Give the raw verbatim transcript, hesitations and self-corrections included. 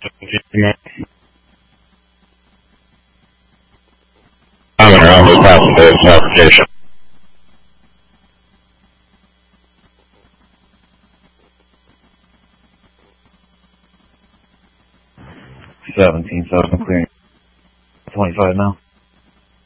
I'm in around the past the application. seventeen, so I'm clearing twenty-five now.